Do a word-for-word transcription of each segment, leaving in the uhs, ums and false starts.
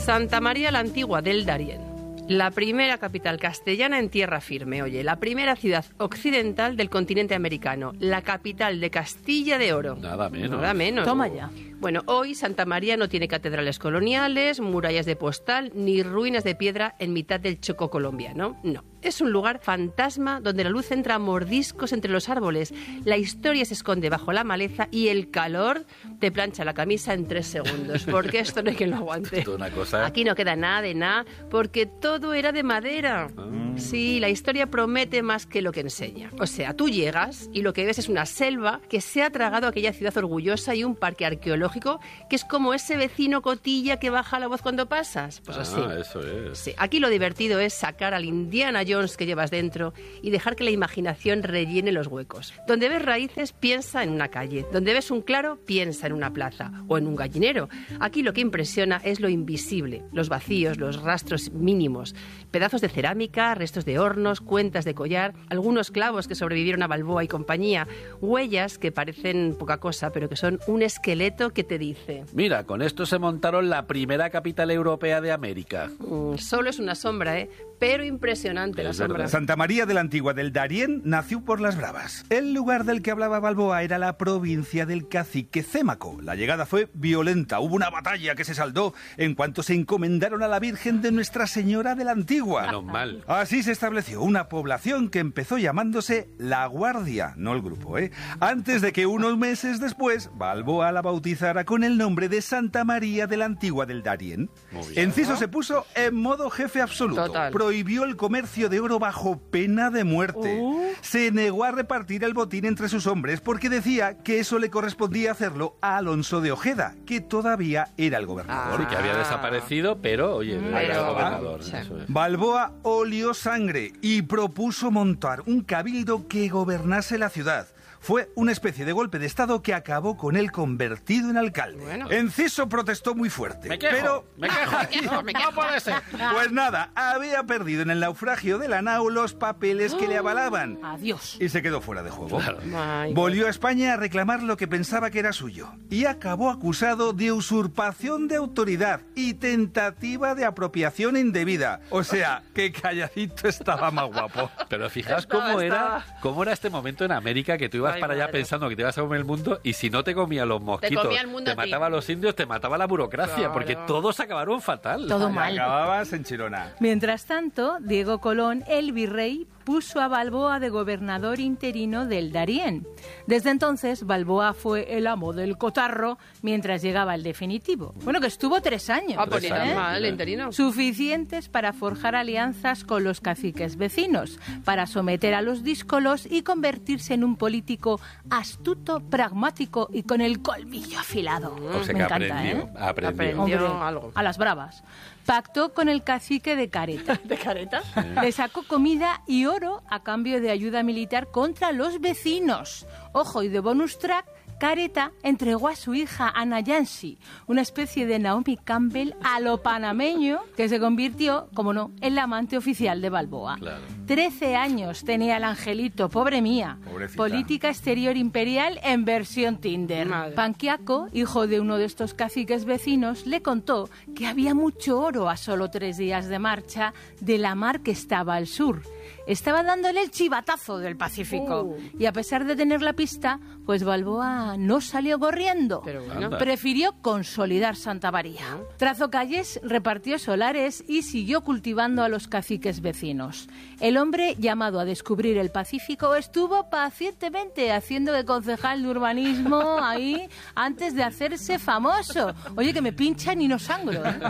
Santa María la Antigua del Darién. La primera capital castellana en tierra firme, oye, la primera ciudad occidental del continente americano, la capital de Castilla de Oro. Nada menos. Nada menos. Toma ya. Bueno, hoy Santa María no tiene catedrales coloniales, murallas de postal, ni ruinas de piedra en mitad del Chocó colombiano. No, es un lugar fantasma donde la luz entra a mordiscos entre los árboles, la historia se esconde bajo la maleza y el calor te plancha la camisa en tres segundos, porque esto no hay quien lo aguante. Esto es una cosa... Aquí no queda nada de nada, porque todo era de madera. Ah. Sí, la historia promete más que lo que enseña. O sea, tú llegas y lo que ves es una selva que se ha tragado a aquella ciudad orgullosa y un parque arqueológico que es como ese vecino cotilla que baja la voz cuando pasas. Pues ah, así. eso es. Sí, aquí lo divertido es sacar al Indiana Jones que llevas dentro y dejar que la imaginación rellene los huecos. Donde ves raíces, piensa en una calle. Donde ves un claro, piensa en una plaza o en un gallinero. Aquí lo que impresiona es lo invisible, los vacíos, los rastros mínimos, pedazos de cerámica, restos de hornos, cuentas de collar, algunos clavos que sobrevivieron a Balboa y compañía, huellas que parecen poca cosa, pero que son un esqueleto que te dice... Mira, con esto se montaron la primera capital europea de América. Mm, solo es una sombra, ¿eh? Pero impresionante Es la sombra. verdad. Santa María de la Antigua del Darién nació por las Bravas. El lugar del que hablaba Balboa era la provincia del cacique Cémaco. La llegada fue violenta. Hubo una batalla que se saldó en cuanto se encomendaron a la Virgen de Nuestra Señora de la Antigua. Menos mal. Así se estableció una población que empezó llamándose La Guardia, no el grupo, ¿eh? Antes de que unos meses después Balboa la bautizara con el nombre de Santa María de la Antigua del Darién. Muy bien. Enciso se puso en modo jefe absoluto. Total. Prohibió el comercio de oro bajo pena de muerte. Uh. Se negó a repartir el botín entre sus hombres porque decía que eso le correspondía hacerlo a Alonso de Ojeda, que todavía era el gobernador. Sí, que había desaparecido, pero, oye, era el Pero- gobernador. sí. Eso es. Balboa olió sangre y propuso montar un cabildo que gobernase la ciudad. Fue una especie de golpe de estado que acabó con él convertido en alcalde. Bueno. Enciso protestó muy fuerte. Me quejo, pero me quejo, me quejo, me quejo, no puede ser. Pues nada, había perdido en el naufragio de la nao los papeles que le avalaban. Adiós. Y se quedó fuera de juego. Claro. My God. Volvió a España a reclamar lo que pensaba que era suyo. Y acabó acusado de usurpación de autoridad y tentativa de apropiación indebida. O sea, que calladito estaba más guapo. Pero fijaos Estaba, cómo estaba. era, cómo era este momento en América, que tú ibas Ay, para allá madre. pensando que te ibas a comer el mundo y si no te comían los mosquitos, comía el mundo te a ti. mataba a los indios, te mataba la burocracia, Claro. porque todos acabaron fatal. Todo Y mal. acababas en Chirona. Mientras tanto, Diego Colón, el virrey, puso a Balboa de gobernador interino del Darién. Desde entonces, Balboa fue el amo del cotarro mientras llegaba el definitivo. Bueno, que estuvo tres años. Ah, pues ni Tres tan años, mal, ¿eh? el interino. Suficientes para forjar alianzas con los caciques vecinos, para someter a los díscolos y convertirse en un político astuto, pragmático y con el colmillo afilado. O sea Me que encanta, aprendió, ¿eh? aprendió. Aprendió. Hombre, Dio algo. a las bravas. Pactó con el cacique de Careta. ¿De careta? Le sacó comida y oro a cambio de ayuda militar contra los vecinos. Ojo, y de bonus track, Careta entregó a su hija Ana Yancy, una especie de Naomi Campbell a lo panameño, que se convirtió, como no, en la amante oficial de Balboa. Claro. Trece años tenía el angelito, pobre mía. Pobrecita. Política exterior imperial en versión Tinder. Madre. Panquiaco, hijo de uno de estos caciques vecinos, le contó que había mucho oro a solo tres días de marcha de la mar que estaba al sur. Estaba dándole el chivatazo del Pacífico. Uh. Y a pesar de tener la pista, pues Balboa no salió corriendo. Pero bueno. Anda. Prefirió consolidar Santa María. Trazó calles, repartió solares y siguió cultivando a los caciques vecinos. El hombre llamado a descubrir el Pacífico estuvo pacientemente haciendo de concejal de urbanismo ahí antes de hacerse famoso. Oye, que me pinchan y no sangro, ¿eh?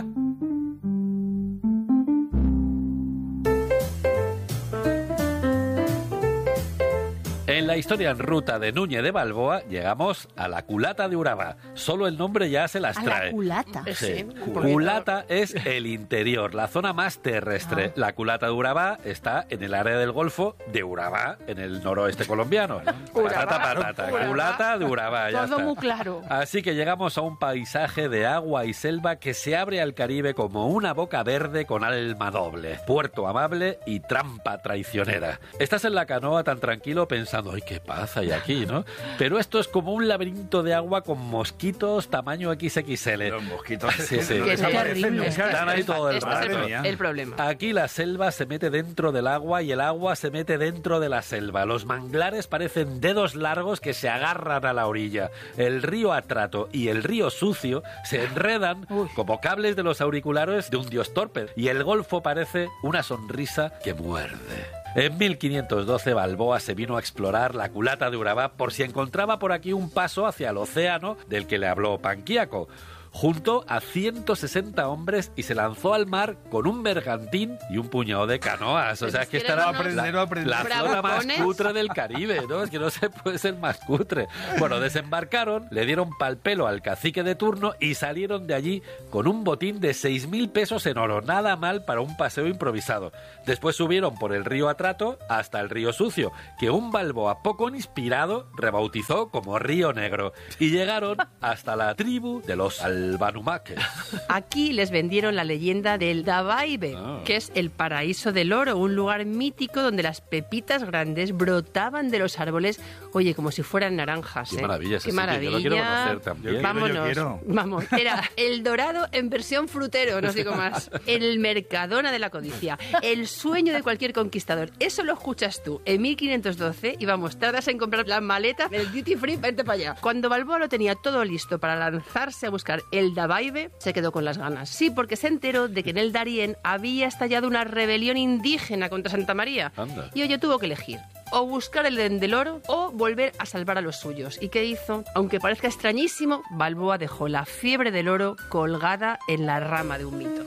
En la historia en ruta de Núñez de Balboa llegamos a la culata de Urabá. Solo el nombre ya se las A trae. la culata. Sí, Sí. un poquito. Culata es el interior, la zona más terrestre. La culata de Urabá está en el área del Golfo de Urabá, en el noroeste colombiano. Patata, patata. Urabá. Culata de Urabá, ya Todo está. muy claro. Así que llegamos a un paisaje de agua y selva que se abre al Caribe como una boca verde con alma doble. Puerto amable y trampa traicionera. Estás en la canoa tan tranquilo pensando, ¡ay, qué paz hay aquí!, ¿no? Pero esto es como un laberinto de agua con mosquitos tamaño equis equis ele. Los mosquitos sí, sí. Que es terrible. Están ahí todo el Este es rato. el, el problema. Aquí la selva se mete dentro del agua y el agua se mete dentro de la selva. Los manglares parecen dedos largos que se agarran a la orilla. El río Atrato y el río Sucio se enredan Uy. como cables de los auriculares de un dios torpe. Y el Golfo parece una sonrisa que muerde. En mil quinientos doce Balboa se vino a explorar la culata de Urabá por si encontraba por aquí un paso hacia el océano del que le habló Panquiaco. Juntó a ciento sesenta hombres y se lanzó al mar con un bergantín y un puñado de canoas. O sea, es que Eran estará unos aprender, la, aprender. la zona más bravucones. cutre del Caribe, ¿no? Es que no se puede ser más cutre. Bueno, desembarcaron, le dieron pal pelo al cacique de turno y salieron de allí con un botín de seis mil pesos en oro. Nada mal para un paseo improvisado. Después subieron por el río Atrato hasta el río Sucio, que un Balboa poco inspirado rebautizó como Río Negro. Y llegaron hasta la tribu de los Albanumaques. Aquí les vendieron la leyenda del Dabaibe, Ah. que es el paraíso del oro, un lugar mítico donde las pepitas grandes brotaban de los árboles, oye, como si fueran naranjas. Qué ¿eh? maravilla ese Qué sitio, yo maravilla. lo quiero conocer también. Yo quiero, Vámonos, yo quiero. vamos. Era el Dorado en versión frutero, no os digo más. El Mercadona de la codicia, el sueño de cualquier conquistador. Eso lo escuchas tú en mil quinientos doce y vamos, tardas en comprar las maletas del duty free, vente para allá. Cuando Balboa lo tenía todo listo para lanzarse a buscar el Dabaibe, se quedó con las ganas. Sí, porque se enteró de que en el Darién había estallado una rebelión indígena contra Santa María. Anda. Y oye, tuvo que elegir. O buscar el den del oro o volver a salvar a los suyos. ¿Y qué hizo? Aunque parezca extrañísimo, Balboa dejó la fiebre del oro colgada en la rama de un mito.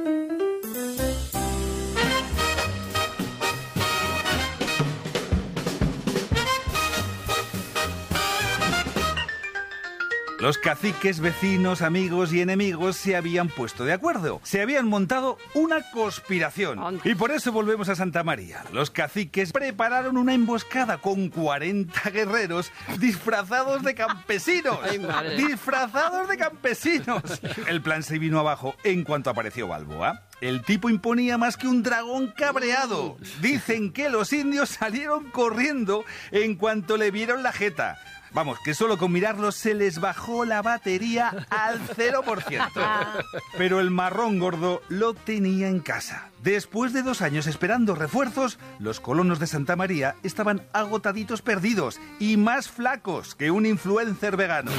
Los caciques, vecinos, amigos y enemigos se habían puesto de acuerdo. Se habían montado una conspiración. Anda. Y por eso volvemos a Santa María. Los caciques prepararon una emboscada con cuarenta guerreros disfrazados de campesinos. Ay, madre. Disfrazados de campesinos. El plan se vino abajo en cuanto apareció Balboa. El tipo imponía más que un dragón cabreado. Dicen que los indios salieron corriendo en cuanto le vieron la jeta. Vamos, que solo con mirarlos se les bajó la batería al cero por ciento. Pero el marrón gordo lo tenía en casa. Después de dos años esperando refuerzos, los colonos de Santa María estaban agotaditos perdidos y más flacos que un influencer vegano.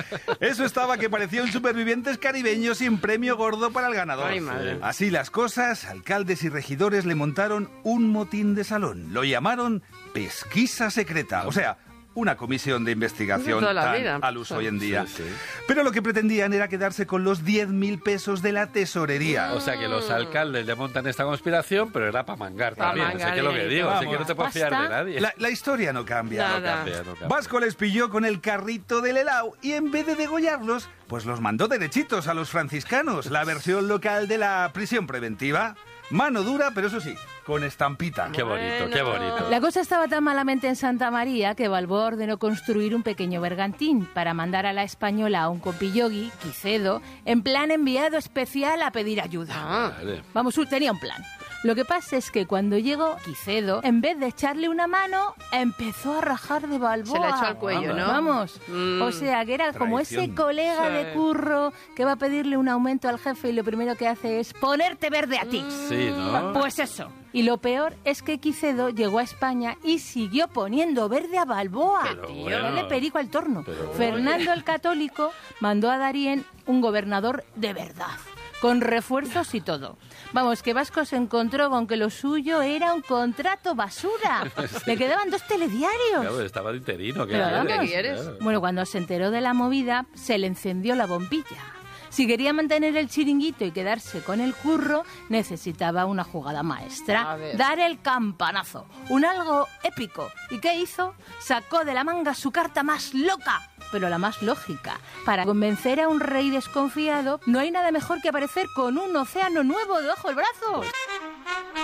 Eso estaba que parecían supervivientes caribeños sin premio gordo para el ganador. Ay, madre. Así las cosas, alcaldes y regidores le montaron un motín de salón. Lo llamaron pesquisa secreta. O sea, una comisión de investigación Toda la tan vida. al uso hoy en día. Sí, sí. Pero lo que pretendían era quedarse con los diez mil pesos de la tesorería. O sea que los alcaldes le montan esta conspiración, pero era para mangar Pa' también. mangar, Sé que es lo que eh, digo, sé vamos. que no te puedes fiar de nadie. La, la historia no cambia. Nada. No cambia, no cambia. Vasco les pilló con el carrito del helado y en vez de degollarlos, pues los mandó derechitos a los franciscanos, la versión local de la prisión preventiva. Mano dura, pero eso sí, con estampita. Qué bonito, qué bonito. La cosa estaba tan malamente en Santa María que Balboa ordenó construir un pequeño bergantín para mandar a la española a un compillogui, Quicedo, en plan enviado especial a pedir ayuda. Ah. Vale. Vamos, tenía un plan. Lo que pasa es que cuando llegó Quicedo, en vez de echarle una mano, empezó a rajar de Balboa. Se la echó al cuello, ¿no? Vamos. Mm. O sea, que era como ese Traición. colega Sí. de curro que va a pedirle un aumento al jefe y lo primero que hace es ponerte verde a ti. Sí, ¿no? Pues eso. Y lo peor es que Quicedo llegó a España y siguió poniendo verde a Balboa. Pero Tío, bueno. dale perico al torno. Pero Fernando el Católico mandó a Darién un gobernador de verdad, con refuerzos y todo. Vamos, que Vasco se encontró con que lo suyo era un contrato basura. Le quedaban dos telediarios. Claro, estaba de interino. ¿qué Pero quieres? vamos. ¿Qué quieres? Claro. Bueno, cuando se enteró de la movida, se le encendió la bombilla. Si quería mantener el chiringuito y quedarse con el curro, necesitaba una jugada maestra. A ver. Dar el campanazo. Un algo épico. ¿Y qué hizo? Sacó de la manga su carta más loca, pero la más lógica. Para convencer a un rey desconfiado, no hay nada mejor que aparecer con un océano nuevo debajo del brazo.